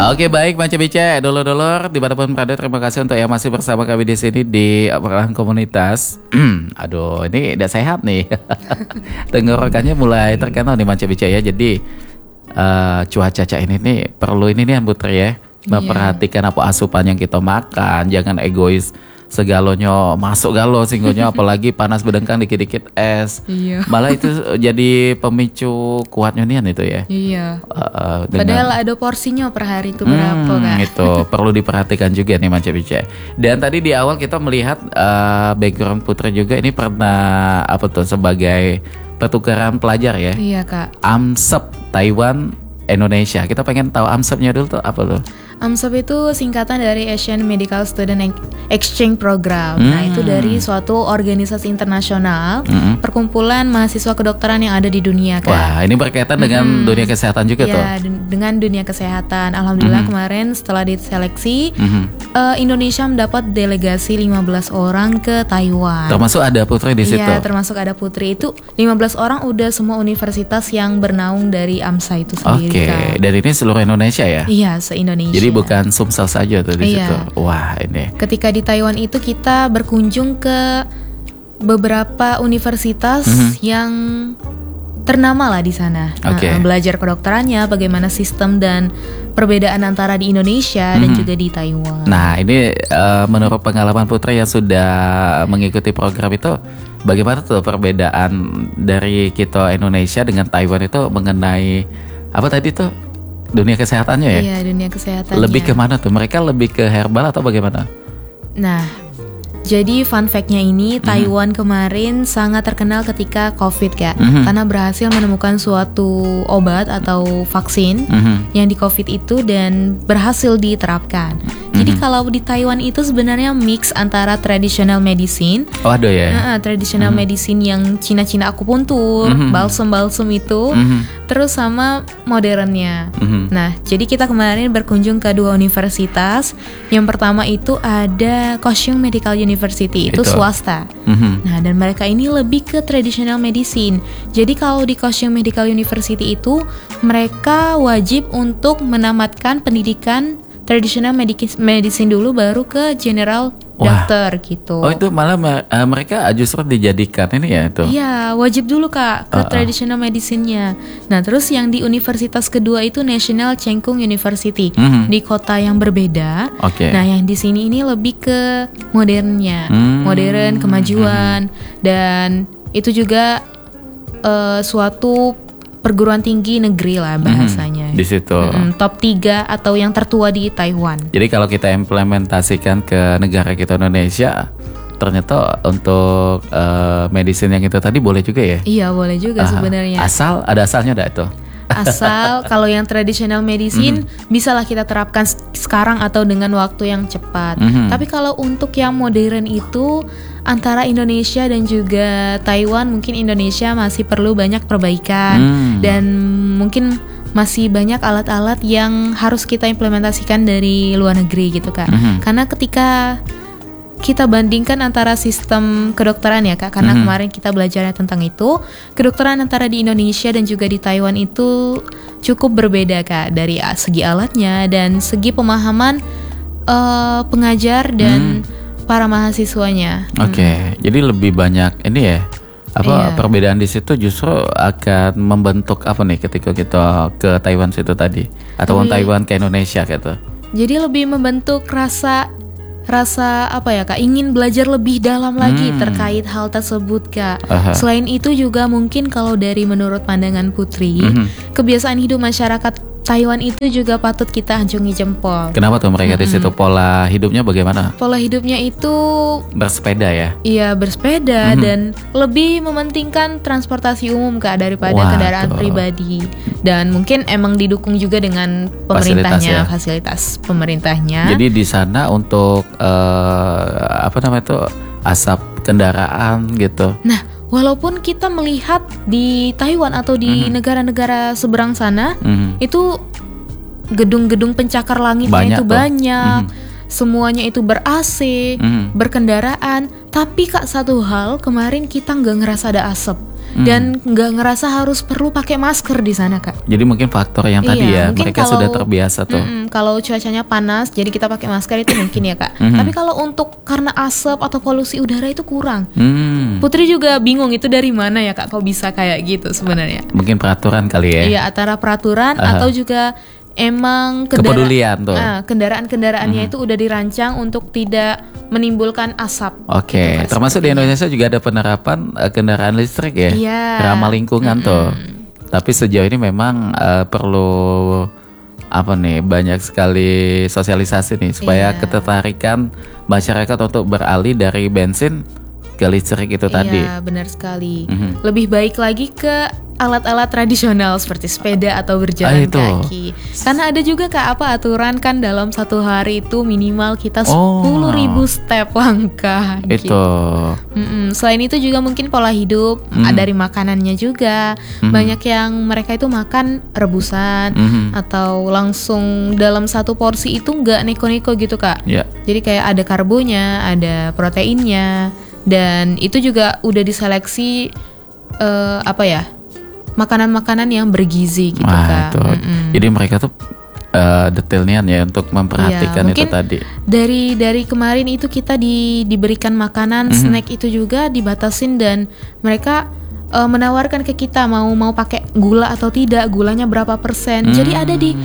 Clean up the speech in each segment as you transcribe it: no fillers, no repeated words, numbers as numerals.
Oke, baik Manca Bica, dulur-dulur dimanapun berada, terima kasih untuk yang masih bersama kami di sini di Obrolan Komunitas. Aduh, ini udah sehat nih. Tenggorokannya mulai terkenal nih Manca Bica ya. Jadi cuaca ini nih perlu ini nih Putri ya, memperhatikan apa asupan yang kita makan, jangan egois segalonyo masuk galo singgonya, apalagi panas bedengkang dikit-dikit es. Iya. Malah itu jadi pemicu kuatnya nian itu ya. Iya. Padahal ada porsinya per hari itu berapa kan? Itu perlu diperhatikan juga nih Manca Bica. Dan tadi di awal kita melihat background Putri juga ini pernah apa tuh sebagai pertukaran pelajar ya. Iya Kak. AMSEP Taiwan Indonesia. Kita pengen tahu AMSEP-nya dulu tuh apa tuh? AMSEP itu singkatan dari Asian Medical Student Exchange Program. Nah, itu dari suatu organisasi internasional, perkumpulan mahasiswa kedokteran yang ada di dunia, Kak. Wah, ini berkaitan dengan dunia kesehatan juga tuh. Ya, dengan dunia kesehatan. Alhamdulillah kemarin setelah diseleksi, Indonesia mendapat delegasi 15 orang ke Taiwan. Termasuk ada Putri di situ. Iya, termasuk ada Putri. Itu 15 orang udah semua universitas yang bernaung dari AMSA itu sendiri, Kak. Oke, dan ini seluruh Indonesia ya? Iya, se-Indonesia. Jadi bukan Sumsel saja tuh di situ. Wah, ini. Ketika di Taiwan itu kita berkunjung ke beberapa universitas yang ternama lah di sana. Belajar kedokterannya, bagaimana sistem dan perbedaan antara di Indonesia dan juga di Taiwan. Nah, ini menurut pengalaman Putri yang sudah mengikuti program itu, bagaimana tuh perbedaan dari kita Indonesia dengan Taiwan itu mengenai apa tadi tuh? Dunia kesehatannya ya? Iya, dunia kesehatannya. Lebih ke mana tuh? Mereka lebih ke herbal atau bagaimana? Nah, jadi fun fact-nya ini Taiwan kemarin sangat terkenal ketika COVID, Kak. Karena berhasil menemukan suatu obat atau vaksin yang di COVID itu dan berhasil diterapkan. Jadi kalau di Taiwan itu sebenarnya mix antara traditional medicine. Oh, ada ya? Traditional medicine yang Cina-Cina akupuntur, balsem-balsem itu, terus sama modernnya. Nah, jadi kita kemarin berkunjung ke dua universitas. Yang pertama itu ada Kaohsiung Medical University, itu swasta. Nah, dan mereka ini lebih ke traditional medicine. Jadi kalau di Kaohsiung Medical University itu mereka wajib untuk menamatkan pendidikan traditional medicine dulu, baru ke general doctor gitu. Oh, itu malah mereka justru dijadikan ini ya itu? Iya, wajib dulu Kak ke traditional medicine-nya. Nah, terus yang di universitas kedua itu National Cheng Kung University di kota yang berbeda. Nah, yang di sini ini lebih ke modernnya, modern, kemajuan, dan itu juga suatu perguruan tinggi negeri lah bahasanya. Di situ. Top 3 atau yang tertua di Taiwan. Jadi kalau kita implementasikan ke negara kita Indonesia, ternyata untuk medicine yang itu tadi boleh juga ya? Iya, boleh juga sebenarnya. Asal ada asalnya enggak itu? Asal kalau yang traditional medicine bisalah kita terapkan sekarang atau dengan waktu yang cepat. Tapi kalau untuk yang modern itu antara Indonesia dan juga Taiwan, mungkin Indonesia masih perlu banyak perbaikan dan mungkin masih banyak alat-alat yang harus kita implementasikan dari luar negeri gitu Kak. Karena ketika kita bandingkan antara sistem kedokteran ya Kak, karena kemarin kita belajarnya tentang itu, kedokteran antara di Indonesia dan juga di Taiwan itu cukup berbeda Kak, dari segi alatnya dan segi pemahaman pengajar dan para mahasiswanya. Jadi lebih banyak ini ya, perbedaan di situ justru akan membentuk apa nih ketika kita ke Taiwan situ tadi, atau Taiwan ke Indonesia gitu. Jadi lebih membentuk rasa apa ya Kak, ingin belajar lebih dalam lagi terkait hal tersebut Kak. Selain itu juga mungkin kalau dari menurut pandangan Putri, kebiasaan hidup masyarakat Taiwan itu juga patut kita acungi jempol. Kenapa tuh mereka di situ? Pola hidupnya bagaimana? Pola hidupnya itu bersepeda ya? Iya, bersepeda dan lebih mementingkan transportasi umum Kak daripada kendaraan pribadi. Dan mungkin emang didukung juga dengan pemerintahnya, fasilitas pemerintahnya. Jadi di sana untuk asap kendaraan gitu. Nah, walaupun kita melihat di Taiwan atau di negara-negara seberang sana, itu gedung-gedung pencakar langitnya itu banyak, semuanya itu ber-AC, berkendaraan. Tapi Kak, satu hal kemarin kita nggak ngerasa ada asap. dan nggak ngerasa harus perlu pakai masker di sana Kak. Jadi mungkin faktor yang tadi ya, mungkin mereka sudah terbiasa tuh. Kalau cuacanya panas, jadi kita pakai masker itu mungkin ya Kak. Tapi kalau untuk karena asap atau polusi udara itu kurang. Putri juga bingung itu dari mana ya Kak, kok bisa kayak gitu sebenarnya? Mungkin peraturan kali ya? Iya, antara peraturan atau juga emang kepedulian tuh. Kendaraan-kendaraannya itu udah dirancang untuk tidak menimbulkan asap. Oke, gitu, termasuk di Indonesia juga ada penerapan kendaraan listrik ya, ramah lingkungan tuh. Tapi sejauh ini memang perlu banyak sekali sosialisasi nih supaya ketertarikan masyarakat untuk beralih dari bensin ke listrik itu tadi. Iya, benar sekali. Lebih baik lagi ke alat-alat tradisional seperti sepeda atau berjalan kaki. Karena ada juga Kak aturan kan dalam satu hari itu minimal kita 10.000 step langkah. Itu. Selain itu juga mungkin pola hidup dari makanannya juga. Banyak yang mereka itu makan rebusan atau langsung dalam satu porsi itu nggak neko-neko gitu Kak. Jadi kayak ada karbonya, ada proteinnya. Dan itu juga udah diseleksi makanan-makanan yang bergizi gitu Kak. Jadi mereka tuh detailnya ya untuk memperhatikan itu tadi. Dari kemarin itu kita diberikan makanan, snack itu juga dibatasin dan mereka menawarkan ke kita mau pakai gula atau tidak, gulanya berapa persen. Jadi ada di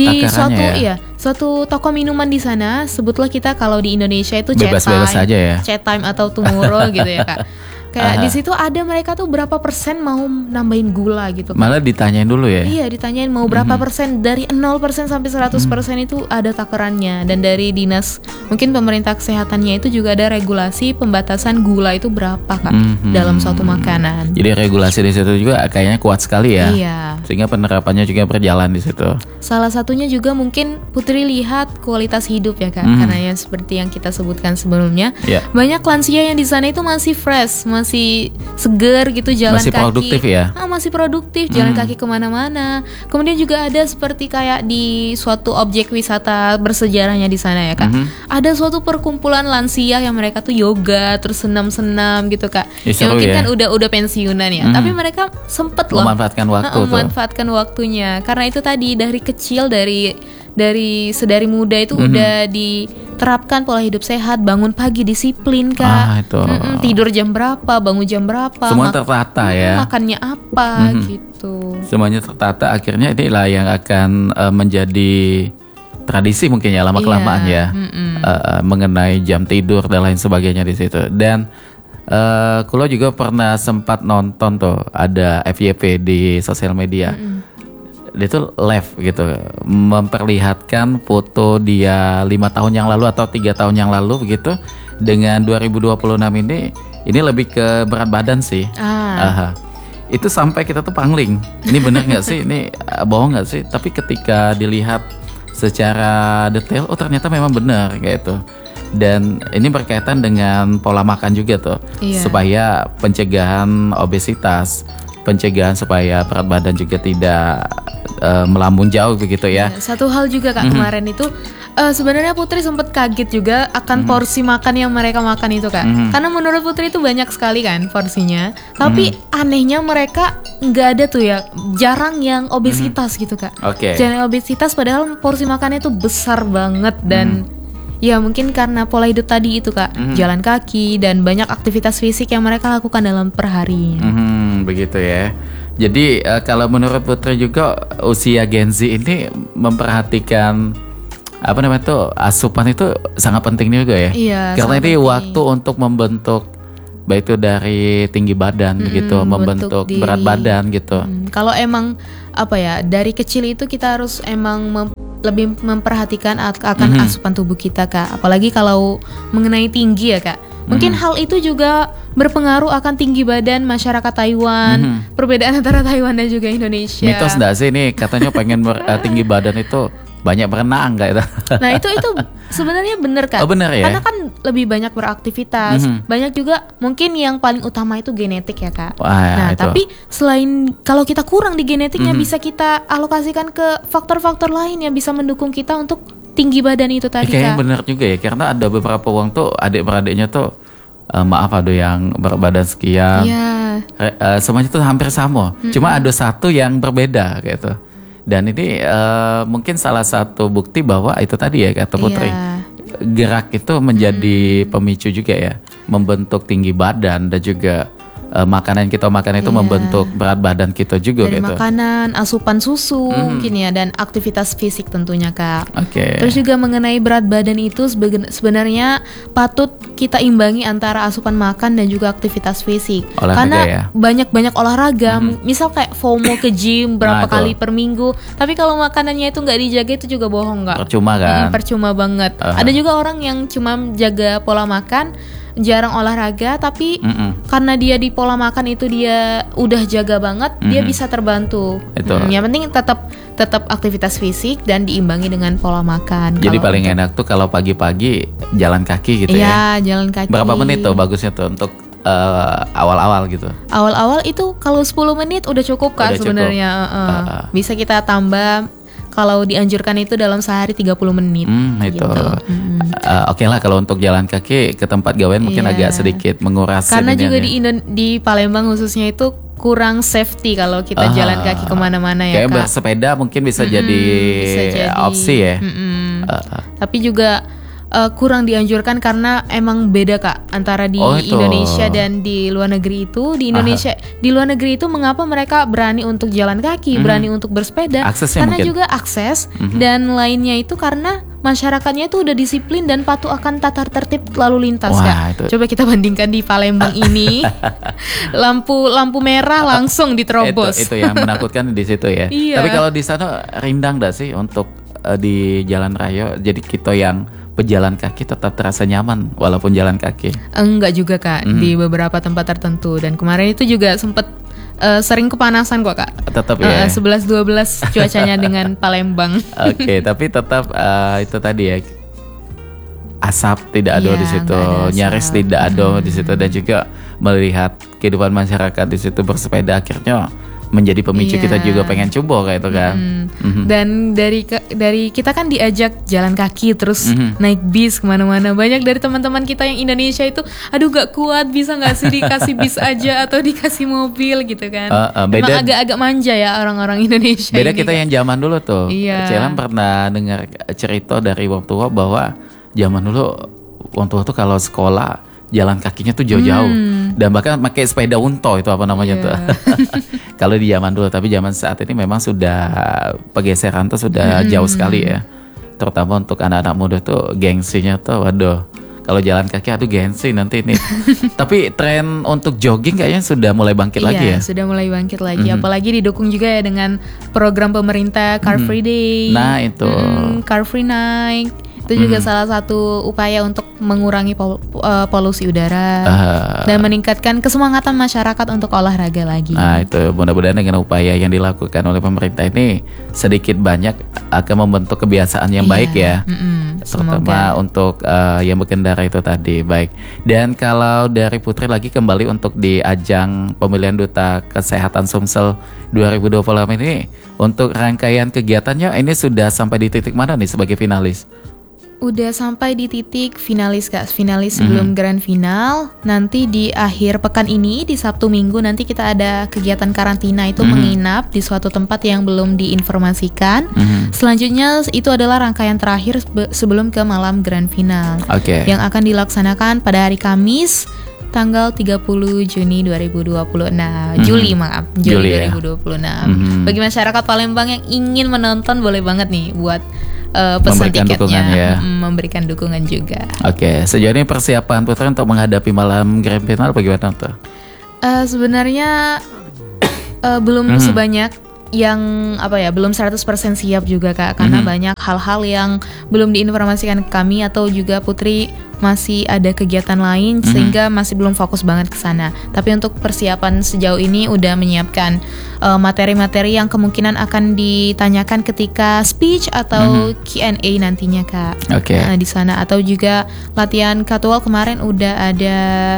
suatu toko minuman di sana, sebutlah kita kalau di Indonesia itu bebas-bebas aja ya. Chat Time atau Tomorrow gitu ya Kak. Kayak di situ ada mereka tuh berapa persen mau nambahin gula gitu. Malah ditanyain dulu ya? Iya, ditanyain mau berapa persen, dari 0% sampai 100% itu ada takarannya. Dan dari dinas, mungkin pemerintah kesehatannya itu juga ada regulasi pembatasan gula itu berapa Kak dalam suatu makanan. Jadi regulasi di situ juga kayaknya kuat sekali ya. Iya. Sehingga penerapannya juga berjalan di situ. Salah satunya juga mungkin Putri lihat kualitas hidup ya Kak. Karena yang seperti yang kita sebutkan sebelumnya, banyak lansia yang di sana itu masih fresh, masih seger gitu, jalan masih kaki. Produktif ya? Masih produktif, jalan kaki kemana-mana. Kemudian juga ada seperti kayak di suatu objek wisata bersejarahnya di sana ya Kak. Ada suatu perkumpulan lansia yang mereka tuh yoga, terus senam-senam gitu Kak. Ya mungkin kan udah pensiunan ya, tapi mereka sempet loh memanfaatkan waktunya. Karena itu tadi dari kecil, dari sedari muda itu udah diterapkan pola hidup sehat, bangun pagi disiplin Kak. Tidur jam berapa, bangun jam berapa, semua tertata ya. Makannya apa gitu. Semuanya tertata, akhirnya inilah yang akan menjadi tradisi mungkin ya lama-kelamaan ya. Mengenai jam tidur dan lain sebagainya di situ. Dan Kulo juga pernah sempat nonton tuh ada FYP di sosial media. Dia tuh live gitu, memperlihatkan foto dia 5 tahun yang lalu atau 3 tahun yang lalu begitu dengan 2026 ini lebih ke berat badan sih. Itu sampai kita tuh pangling. Ini bener nggak sih? Ini bohong nggak sih? Tapi ketika dilihat secara detail, oh ternyata memang benar kayak itu. Dan ini berkaitan dengan pola makan juga tuh, supaya pencegahan obesitas, pencegahan supaya berat badan juga tidak melambung jauh begitu ya. Satu hal juga Kak, kemarin itu sebenarnya Putri sempat kaget juga akan porsi makan yang mereka makan itu Kak. Karena menurut Putri itu banyak sekali kan porsinya, tapi anehnya mereka nggak ada tuh ya, jarang yang obesitas gitu Kak. Jarang obesitas padahal porsi makannya itu besar banget. Dan ya mungkin karena pola hidup tadi itu Kak, jalan kaki dan banyak aktivitas fisik yang mereka lakukan dalam per hari. Begitu ya. Jadi kalau menurut Putri juga usia Gen Z ini memperhatikan asupan itu sangat penting juga ya. Karena ini waktu untuk membentuk baik itu dari tinggi badan gitu, membentuk berat badan gitu. Kalau emang dari kecil itu kita harus emang lebih memperhatikan akan asupan tubuh kita Kak. Apalagi kalau mengenai tinggi ya Kak. Mungkin hal itu juga berpengaruh akan tinggi badan masyarakat Taiwan. Perbedaan antara Taiwan dan juga Indonesia. Mitos enggak sih ini katanya pengen tinggi badan itu banyak berenang enggak itu? Nah itu sebenarnya benar Kak. Benar ya? Karena kan lebih banyak beraktivitas. Banyak juga mungkin yang paling utama itu genetik ya Kak. Nah itu. Tapi selain kalau kita kurang di genetiknya, bisa kita alokasikan ke faktor-faktor lain yang bisa mendukung kita untuk tinggi badan itu tadi Kak. Kayaknya benar juga ya, karena ada beberapa orang tuh adik-beradiknya tuh maaf ada yang berbadan sekian, Semuanya tuh hampir sama. Cuma ada satu yang berbeda gitu. Dan ini mungkin salah satu bukti bahwa itu tadi ya kata Putri. Gerak itu menjadi pemicu juga ya, membentuk tinggi badan dan juga makanan yang kita makan itu membentuk berat badan kita juga dari gitu. Makanan, asupan susu mungkin ya, dan aktivitas fisik tentunya Kak. Oke. Terus juga mengenai berat badan itu sebenarnya patut kita imbangi antara asupan makan dan juga aktivitas fisik. Olahraga karena ya? banyak olahraga, misal kayak FOMO ke gym berapa kali per minggu, tapi kalau makanannya itu nggak dijaga itu juga bohong Kak. Percuma kan? Percuma banget. Ada juga orang yang cuma jaga pola makan, jarang olahraga, tapi karena dia di pola makan itu dia udah jaga banget, dia bisa terbantu. Yang penting tetap aktivitas fisik dan diimbangi dengan pola makan. Jadi paling enak tuh kalau pagi-pagi jalan kaki gitu ya. Iya, jalan kaki. Berapa menit tuh bagusnya tuh untuk awal-awal gitu? Awal-awal itu kalau 10 menit udah cukup Kak sebenarnya. Bisa kita tambah. Kalau dianjurkan itu dalam sehari 30 menit. Itu. Oke lah kalau untuk jalan kaki ke tempat gawean mungkin agak sedikit menguras. Karena juga di Palembang khususnya itu kurang safety kalau kita jalan kaki kemana-mana ya Kak. Kayak bersepeda mungkin bisa jadi opsi ya. Tapi juga kurang dianjurkan karena emang beda Kak antara di Indonesia dan di luar negeri itu. Di Indonesia, di luar negeri itu mengapa mereka berani untuk jalan kaki, berani untuk bersepeda? Aksesnya karena mungkin. juga akses dan lainnya itu karena masyarakatnya itu udah disiplin dan patuh akan tata tertib lalu lintas Kak. Coba kita bandingkan di Palembang ini, lampu merah langsung diterobos. Itu yang menakutkan di situ ya. Tapi kalau di sana rindang gak sih untuk di jalan raya? Jadi kita yang pejalan kaki tetap terasa nyaman walaupun jalan kaki? Enggak juga Kak, di beberapa tempat tertentu. Dan kemarin itu juga sempet sering kepanasan kok Kak. Tetap ya. 11-12 cuacanya dengan Palembang. Oke, tapi tetap itu tadi ya, asap tidak ada di situ, nyaris tidak ada di situ, dan juga melihat kehidupan masyarakat di situ bersepeda akhirnya menjadi pemicu kita juga pengen coba kayak itu kan. Dan dari kita kan diajak jalan kaki terus naik bis kemana-mana. Banyak dari teman-teman kita yang Indonesia itu, aduh gak kuat, bisa gak sih dikasih bis aja atau dikasih mobil gitu kan. Memang agak-agak manja ya orang-orang Indonesia. Beda ini, kita yang zaman dulu tuh. Celam pernah dengar cerita dari wong tua bahwa zaman dulu wong tua tuh kalau sekolah jalan kakinya tuh jauh-jauh dan bahkan pakai sepeda unto itu apa namanya tuh. Kalau di zaman dulu, tapi zaman saat ini memang sudah pergeseran tuh sudah jauh sekali ya. Terutama untuk anak-anak muda tuh gengsinya tuh waduh. Kalau jalan kaki aduh gengsi nanti ini. Tapi tren untuk jogging kayaknya sudah mulai bangkit lagi ya. Iya, sudah mulai bangkit lagi. Apalagi didukung juga ya dengan program pemerintah Car Free Day. Nah, itu. Car Free Night. Itu juga salah satu upaya untuk mengurangi polusi udara dan meningkatkan kesemangatan masyarakat untuk olahraga lagi. Nah itu mudah-mudahan dengan upaya yang dilakukan oleh pemerintah ini sedikit banyak akan membentuk kebiasaan yang baik ya. Terutama untuk yang berkendara itu tadi. Baik. Dan kalau dari Putri lagi kembali untuk di ajang pemilihan Duta Kesehatan Sumsel 2020 ini, untuk rangkaian kegiatannya ini sudah sampai di titik mana nih sebagai finalis? Udah sampai di titik finalis Kak, finalis sebelum grand final. Nanti di akhir pekan ini, di Sabtu Minggu nanti kita ada kegiatan karantina itu menginap di suatu tempat yang belum diinformasikan. Selanjutnya itu adalah rangkaian terakhir sebelum ke malam grand final yang akan dilaksanakan pada hari Kamis tanggal 30 Juni 2026. Juli 2026. Bagi masyarakat Palembang yang ingin menonton boleh banget nih buat pesan tiketnya, memberikan dukungan juga. Sejauh ini persiapan Putri untuk menghadapi malam grand final bagaimana tuh? Sebenarnya belum sebanyak yang belum 100% siap juga Kak, karena banyak hal-hal yang belum diinformasikan ke kami atau juga Putri masih ada kegiatan lain sehingga masih belum fokus banget ke sana. Tapi untuk persiapan sejauh ini udah menyiapkan materi-materi yang kemungkinan akan ditanyakan ketika speech atau Q&A nantinya Kak. Di sana, atau juga latihan casual kemarin udah ada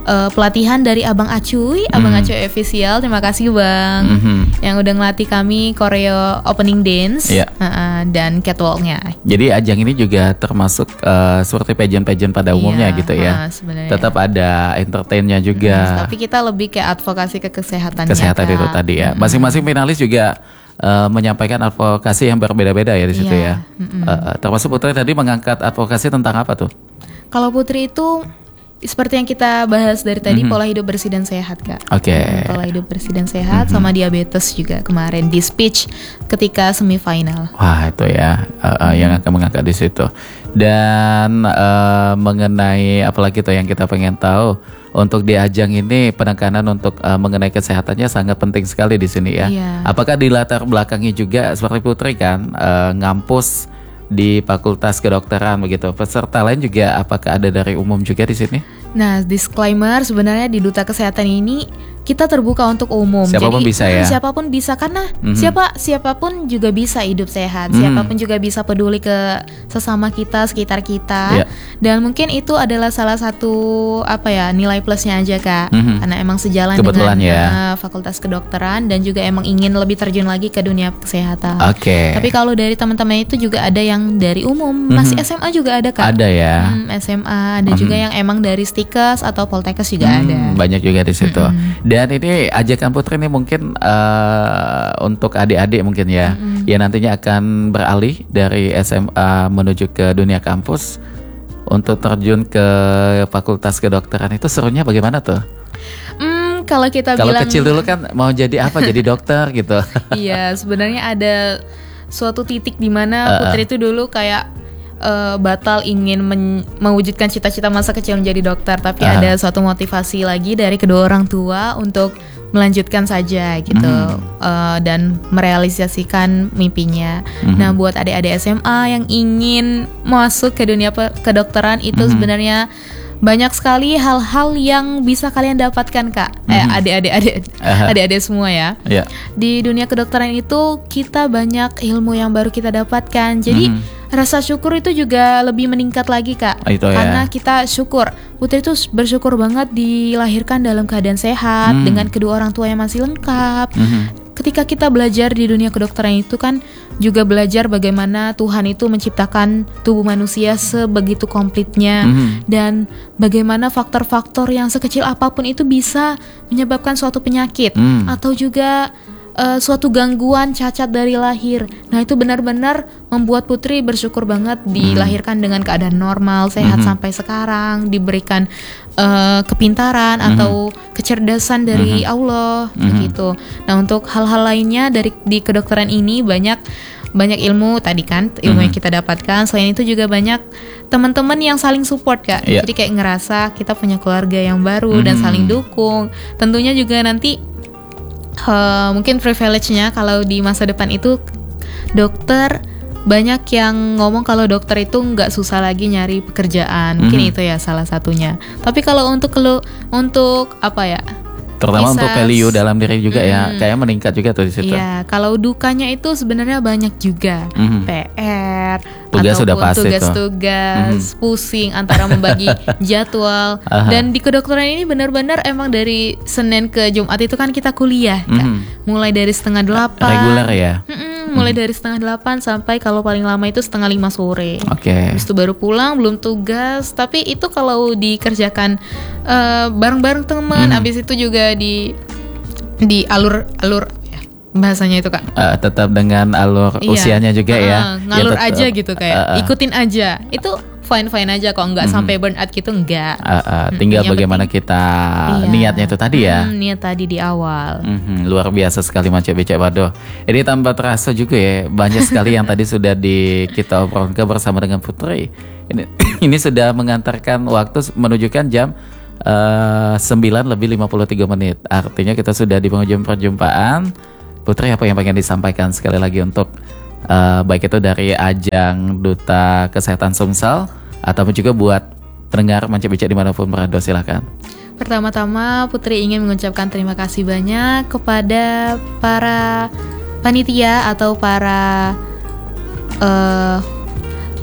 pelatihan dari Abang Acuy, Abang Acuy official. Terima kasih Bang, yang udah ngelatih kami koreo opening dance dan catwalknya. Jadi ajang ini juga termasuk seperti pageant-pageant pada umumnya gitu ya. Sebenarnya. Tetap ada entertainnya juga. Tapi kita lebih kayak advokasi ke kesehatan. Kesehatan itu tadi ya. Masing-masing finalis juga menyampaikan advokasi yang berbeda-beda ya di situ ya. Termasuk Putri tadi mengangkat advokasi tentang apa tuh? Kalau Putri itu seperti yang kita bahas dari tadi, pola hidup bersih dan sehat Kak. Pola hidup bersih dan sehat sama diabetes juga kemarin di speech ketika semifinal. Wah itu ya yang akan mengangkat di situ. Dan mengenai apalagi tuh yang kita pengen tahu untuk di ajang ini, penekanan untuk mengenai kesehatannya sangat penting sekali di sini ya. Apakah di latar belakangnya juga seperti Putri kan ngampus di Fakultas Kedokteran begitu. Peserta lain juga apakah ada dari umum juga di sini? Nah, disclaimer sebenarnya di Duta Kesehatan ini kita terbuka untuk umum. Siapapun jadi, bisa ya. Siapapun bisa karena siapapun juga bisa hidup sehat. Siapapun juga bisa peduli ke sesama kita, sekitar kita. Dan mungkin itu adalah salah satu nilai plusnya aja Kak. Karena emang sejalan kebetulan dengan Fakultas Kedokteran dan juga emang ingin lebih terjun lagi ke dunia kesehatan. Tapi kalau dari teman-teman itu juga ada yang dari umum, masih SMA juga ada Kak. Ada ya. SMA ada juga yang emang dari Stikes atau Poltekkes juga ada. Banyak juga di situ. Dan ini ajakan Putri ini mungkin untuk adik-adik mungkin ya, yang nantinya akan beralih dari SMA menuju ke dunia kampus untuk terjun ke Fakultas Kedokteran. Itu serunya bagaimana tuh? Kalau kita kalau bilang kecil dulu kan mau jadi apa, jadi dokter gitu. Iya, sebenarnya ada suatu titik di mana Putri itu dulu kayak batal ingin mewujudkan cita-cita masa kecil menjadi dokter, tapi ada suatu motivasi lagi dari kedua orang tua untuk melanjutkan saja gitu dan merealisasikan mimpinya. Nah, buat adik-adik SMA yang ingin masuk ke dunia kedokteran itu sebenarnya banyak sekali hal-hal yang bisa kalian dapatkan Kak. Adik-adik semua ya. Di dunia kedokteran itu kita banyak ilmu yang baru kita dapatkan. Jadi rasa syukur itu juga lebih meningkat lagi Kak. Karena kita syukur. Putri itu bersyukur banget dilahirkan dalam keadaan sehat dengan kedua orang tua yang masih lengkap. Ketika kita belajar di dunia kedokteran itu kan juga belajar bagaimana Tuhan itu menciptakan tubuh manusia sebegitu komplitnya dan bagaimana faktor-faktor yang sekecil apapun itu bisa menyebabkan suatu penyakit atau juga suatu gangguan cacat dari lahir. Nah, itu benar-benar membuat Putri bersyukur banget dilahirkan dengan keadaan normal, sehat sampai sekarang, diberikan kepintaran atau kecerdasan dari Allah begitu. Nah, untuk hal-hal lainnya di kedokteran ini banyak ilmu tadi kan, ilmu yang kita dapatkan. Selain itu juga banyak teman-teman yang saling support Kak. Jadi kayak ngerasa kita punya keluarga yang baru dan saling dukung. Tentunya juga nanti mungkin privilege-nya kalau di masa depan itu dokter, banyak yang ngomong kalau dokter itu nggak susah lagi nyari pekerjaan. Mungkin itu ya salah satunya. Tapi kalau untuk apa ya, terutama untuk value dalam diri juga ya, kayak meningkat juga tuh di situ. Iya, kalau dukanya itu sebenarnya banyak juga. PR, tugas sudah pasti tugas-tugas, pusing antara membagi jadwal. Dan di kedokteran ini benar-benar emang dari Senin ke Jumat itu kan kita kuliah, mulai dari 7:30 reguler ya. Mulai dari 7:30 sampai kalau paling lama itu 5:30 sore. Habis itu baru pulang, belum tugas. Tapi itu kalau dikerjakan bareng-bareng teman, habis itu juga di alur ya, bahasanya itu Kak. Tetap dengan alur usianya juga ya. Ngalur ya, aja gitu kayak ikutin aja. Itu fine aja kok, nggak sampai burn out gitu, enggak. Tinggal bagaimana kita niatnya itu tadi ya. Niat tadi di awal. Luar biasa sekali Macet Becek Waduh. Ini tanpa terasa juga ya, banyak sekali yang tadi sudah kita obrolkan bersama dengan Putri. Ini sudah mengantarkan waktu menunjukkan jam 9:53. Artinya kita sudah di penghujung perjumpaan. Putri, apa yang pengen disampaikan sekali lagi untuk baik itu dari ajang Duta Kesehatan Sumsel ataupun juga buat pendengar Macet Becek dimanapun berada, silakan. Pertama-tama Putri ingin mengucapkan terima kasih banyak kepada para panitia atau para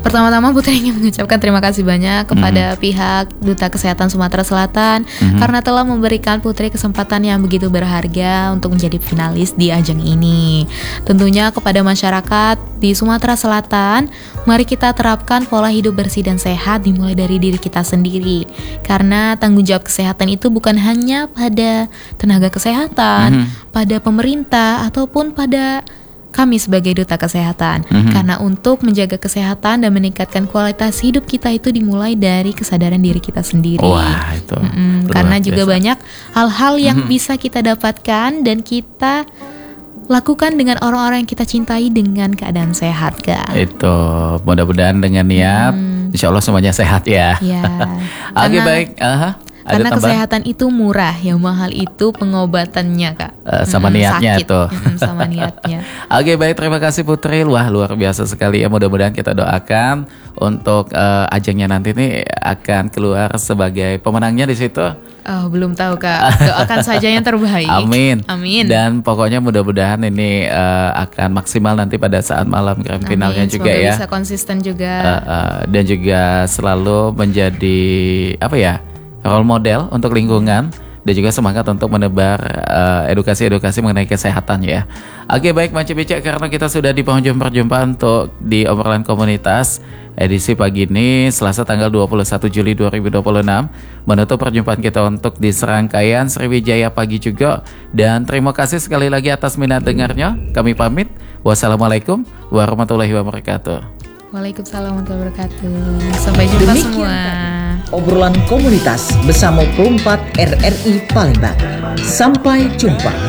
Pertama-tama Putri ingin mengucapkan terima kasih banyak kepada pihak Duta Kesehatan Sumatera Selatan karena telah memberikan Putri kesempatan yang begitu berharga untuk menjadi finalis di ajang ini. Tentunya kepada masyarakat di Sumatera Selatan, mari kita terapkan pola hidup bersih dan sehat dimulai dari diri kita sendiri. Karena tanggung jawab kesehatan itu bukan hanya pada tenaga kesehatan, pada pemerintah ataupun pada kami sebagai duta kesehatan. Karena untuk menjaga kesehatan dan meningkatkan kualitas hidup kita itu dimulai dari kesadaran diri kita sendiri. Wah, itu. Karena juga banyak hal-hal yang bisa kita dapatkan dan kita lakukan dengan orang-orang yang kita cintai dengan keadaan sehat, Kak. Itu mudah-mudahan dengan niat insya Allah semuanya sehat ya. Ya. Oke, baik. Karena kesehatan itu murah, yang mahal itu pengobatannya, Kak. Sama niatnya sakit. tuh. Sama niatnya. Oke, baik, terima kasih Putri. Wah, luar biasa sekali ya. Mudah-mudahan kita doakan untuk ajangnya nanti nih akan keluar sebagai pemenangnya di situ. Oh, belum tahu, Kak. Doakan saja yang terbaik. Amin. Amin. Dan pokoknya mudah-mudahan ini akan maksimal nanti pada saat malam grand finalnya juga ya. Semoga bisa konsisten juga. Dan juga selalu menjadi role model untuk lingkungan dan juga semangat untuk menebar edukasi-edukasi mengenai kesehatan ya. Oke, baik Manci Bicak, karena kita sudah di penghujung perjumpaan untuk di obrolan komunitas edisi pagi ini Selasa tanggal 21 Juli 2026, menutup perjumpaan kita untuk di serangkaian Sriwijaya Pagi juga. Dan terima kasih sekali lagi atas minat dengarnya. Kami pamit. Wassalamualaikum warahmatullahi wabarakatuh. Waalaikumsalam warahmatullahi wabarakatuh. Sampai jumpa semua. Obrolan komunitas bersama Perumpat RRI Palembang. Sampai jumpa.